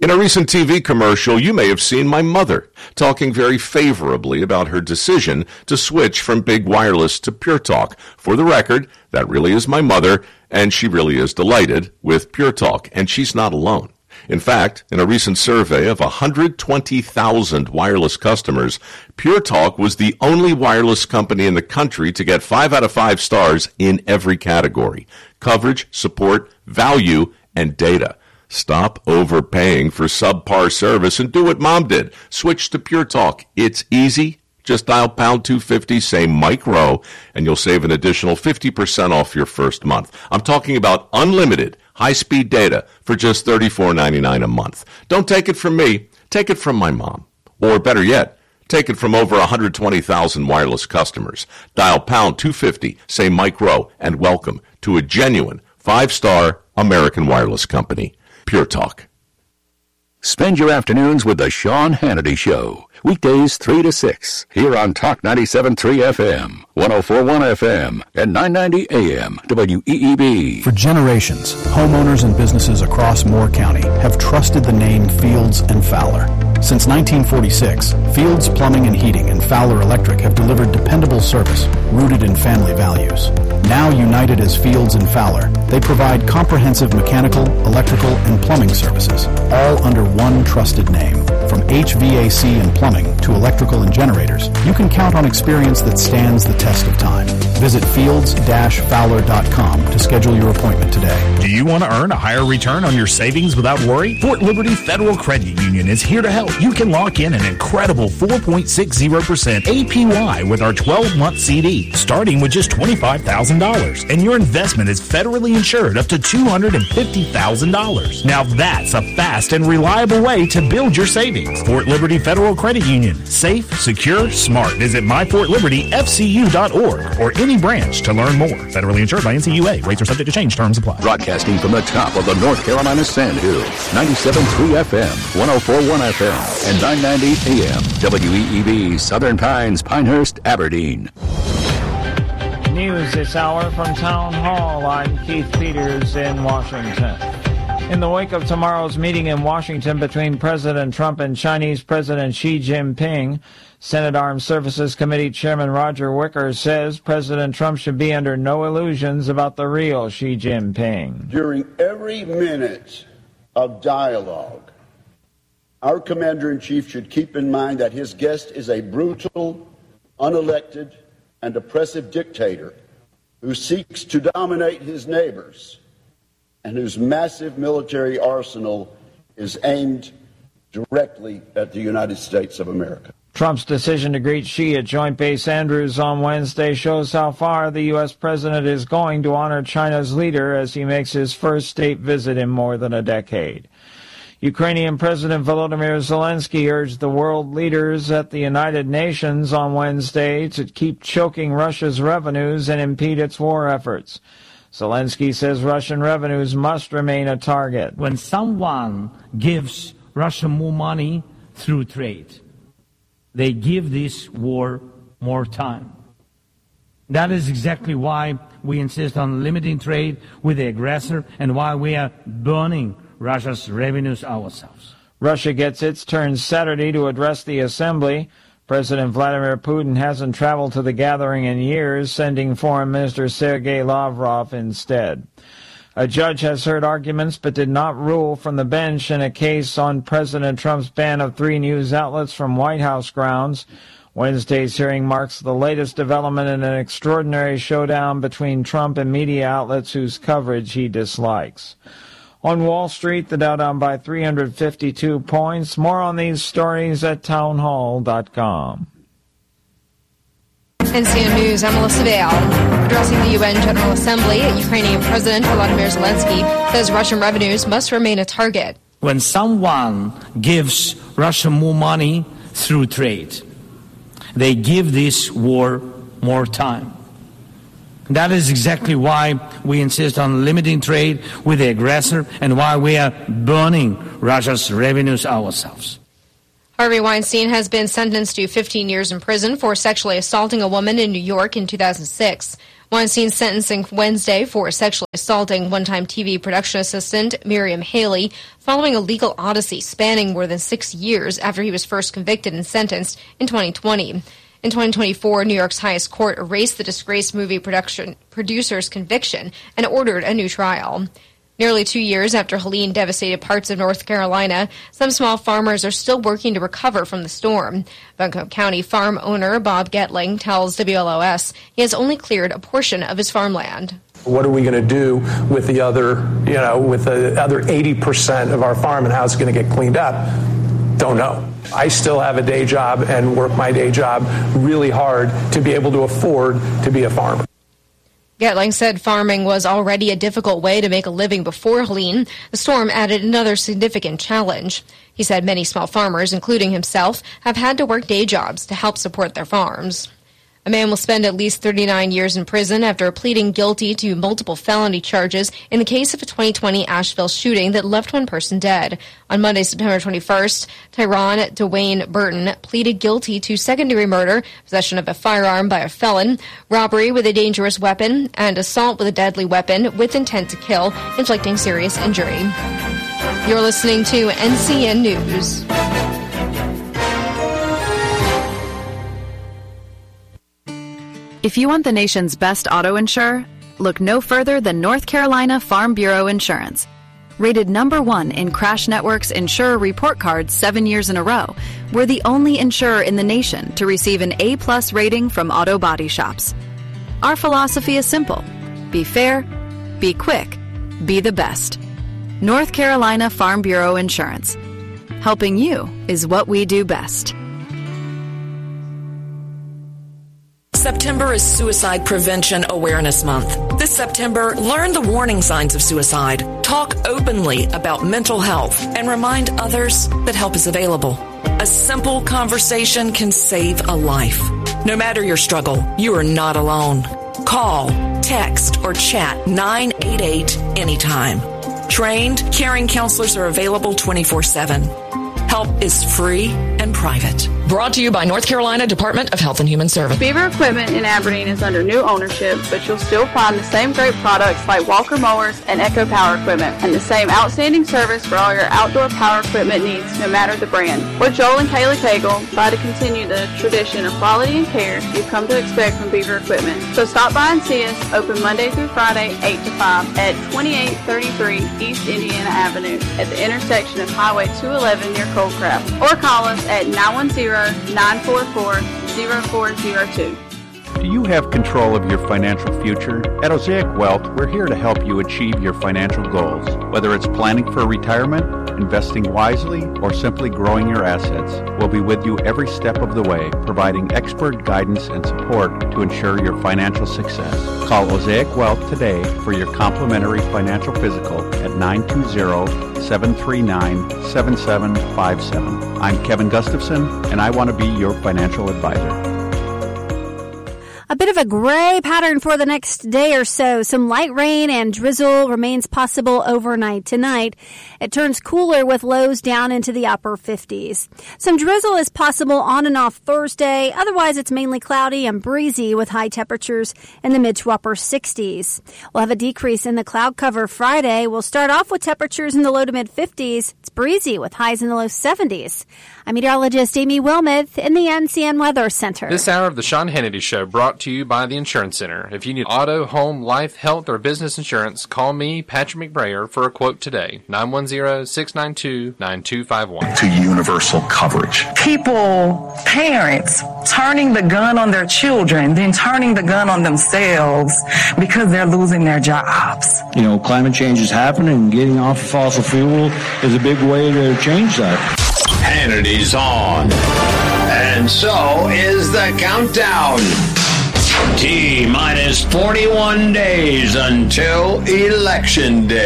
In a recent TV commercial, you may have seen my mother talking very favorably about her decision to switch from big wireless to Pure Talk. For the record, that really is my mother, and she really is delighted with Pure Talk, and she's not alone. In fact, in a recent survey of 120,000 wireless customers, Pure Talk was the only wireless company in the country to get 5 out of 5 stars in every category: coverage, support, value, and data. Stop overpaying for subpar service and do what Mom did. Switch to Pure Talk. It's easy. Just dial pound 250, say Mike Rowe, and you'll save an additional 50% off your first month. I'm talking about unlimited high-speed data for just $34.99 a month. Don't take it from me. Take it from my mom. Or better yet, take it from over 120,000 wireless customers. Dial pound 250, say Mike Rowe, and welcome to a genuine 5-star American wireless company. Pure Talk. Spend your afternoons with the Sean Hannity Show. Weekdays 3 to 6, here on Talk 97.3 FM, 104.1 FM, and 990 AM, WEEB. For generations, homeowners and businesses across Moore County have trusted the name Fields and Fowler. Since 1946, Fields Plumbing and Heating and Fowler Electric have delivered dependable service rooted in family values. Now united as Fields and Fowler, they provide comprehensive mechanical, electrical, and plumbing services, all under one trusted name. From HVAC and plumbing to electrical and generators, you can count on experience that stands the test of time. Visit fields-fowler.com to schedule your appointment today. Do you want to earn a higher return on your savings without worry? Fort Liberty Federal Credit Union is here to help. You can lock in an incredible 4.60% APY with our 12-month CD, starting with just $25,000. And your investment is federally insured up to $250,000. Now that's a fast and reliable way to build your savings. Fort Liberty Federal Credit Union. Safe, secure, smart. Visit myfortlibertyfcu.org or any branch to learn more. Federally insured by NCUA. Rates are subject to change. Terms apply. Broadcasting from the top of the North Carolina Sandhills, 97.3 FM, 104.1 FM, and 990 AM, WEEB, Southern Pines, Pinehurst, Aberdeen. News this hour from Town Hall. I'm Keith Peters in Washington. In the wake of tomorrow's meeting in Washington between President Trump and Chinese President Xi Jinping, Senate Armed Services Committee Chairman Roger Wicker says President Trump should be under no illusions about the real Xi Jinping. During every minute of dialogue, our Commander-in-Chief should keep in mind that his guest is a brutal, unelected, and oppressive dictator who seeks to dominate his neighbors and whose massive military arsenal is aimed directly at the United States of America. Trump's decision to greet Xi at Joint Base Andrews on Wednesday shows how far the U.S. president is going to honor China's leader as he makes his first state visit in more than a decade. Ukrainian President Volodymyr Zelensky urged the world leaders at the United Nations on Wednesday to keep choking Russia's revenues and impede its war efforts. Zelensky says Russian revenues must remain a target. When someone gives Russia more money through trade, they give this war more time. That is exactly why we insist on limiting trade with the aggressor and why we are burning Russia's revenues ourselves. Russia gets its turn Saturday to address the assembly. President Vladimir Putin hasn't traveled to the gathering in years, sending Foreign Minister Sergei Lavrov instead. A judge has heard arguments but did not rule from the bench in a case on President Trump's ban of 3 news outlets from White House grounds. Wednesday's hearing marks the latest development in an extraordinary showdown between Trump and media outlets whose coverage he dislikes. On Wall Street, the Dow down by 352 points. More on these stories at townhall.com. NCM News, I'm Melissa Vale. Addressing the UN General Assembly, Ukrainian President Volodymyr Zelensky says Russian revenues must remain a target. When someone gives Russia more money through trade, they give this war more time. That is exactly why we insist on limiting trade with the aggressor and why we are burning Russia's revenues ourselves. Harvey Weinstein has been sentenced to 15 years in prison for sexually assaulting a woman in New York in 2006. Weinstein's sentencing Wednesday for sexually assaulting one-time TV production assistant Miriam Haley following a legal odyssey spanning more than 6 years after he was first convicted and sentenced in 2020. In 2024, New York's highest court erased the disgraced movie producer's conviction and ordered a new trial. Nearly 2 years after Helene devastated parts of North Carolina, some small farmers are still working to recover from the storm. Buncombe County farm owner Bob Getling tells WLOS he has only cleared a portion of his farmland. What are we going to do with the other 80% of our farm, and how it's going to get cleaned up? Don't know. I still have a day job and work my day job really hard to be able to afford to be a farmer. Getling said farming was already a difficult way to make a living before Helene. The storm added another significant challenge. He said many small farmers, including himself, have had to work day jobs to help support their farms. A man will spend at least 39 years in prison after pleading guilty to multiple felony charges in the case of a 2020 Asheville shooting that left one person dead. On Monday, September 21st, Tyron Dwayne Burton pleaded guilty to second-degree murder, possession of a firearm by a felon, robbery with a dangerous weapon, and assault with a deadly weapon with intent to kill, inflicting serious injury. You're listening to NCN News. If you want the nation's best auto insurer, look no further than North Carolina Farm Bureau Insurance. Rated #1 in Crash Network's Insurer Report Card 7 years in a row, we're the only insurer in the nation to receive an A+ rating from auto body shops. Our philosophy is simple. Be fair, be quick, be the best. North Carolina Farm Bureau Insurance. Helping you is what we do best. September is Suicide Prevention Awareness Month. This September, learn the warning signs of suicide, talk openly about mental health, and remind others that help is available. A simple conversation can save a life. No matter your struggle, you are not alone. Call, text, or chat 988 anytime. Trained, caring counselors are available 24/7. Help is free and private. Brought to you by North Carolina Department of Health and Human Services. Beaver Equipment in Aberdeen is under new ownership, but you'll still find the same great products like Walker Mowers and Echo Power Equipment, and the same outstanding service for all your outdoor power equipment needs, no matter the brand. We're Joel and Kayla Cagle, try to continue the tradition of quality and care you've come to expect from Beaver Equipment. So stop by and see us, open Monday through Friday, 8 to 5, at 2833 East Indiana Avenue, at the intersection of Highway 211 near Coldcraft, or call us at 910-944-0402. Do you have control of your financial future? At Osaic Wealth, we're here to help you achieve your financial goals. Whether it's planning for retirement, investing wisely, or simply growing your assets, we'll be with you every step of the way, providing expert guidance and support to ensure your financial success. Call Osaic Wealth today for your complimentary financial physical at 920-739-7757. I'm Kevin Gustafson, and I want to be your financial advisor. A bit of a gray pattern for the next day or so. Some light rain and drizzle remains possible overnight tonight. It turns cooler with lows down into the upper 50s. Some drizzle is possible on and off Thursday. Otherwise, it's mainly cloudy and breezy with high temperatures in the mid to upper 60s. We'll have a decrease in the cloud cover Friday. We'll start off with temperatures in the low to mid 50s. It's breezy with highs in the low 70s. I'm meteorologist Amy Wilmoth in the NCN Weather Center. This hour of the Sean Hannity Show brought to you by the Insurance Center. If you need auto, home, life, health, or business insurance, call me, Patrick McBrayer, for a quote today. 910-692-9251. To universal coverage. People, parents, turning the gun on their children, then turning the gun on themselves because they're losing their jobs. You know, climate change is happening, and getting off of fossil fuel is a big way to change that. Hannity's on. And so is the countdown. T-minus 41 days until Election Day.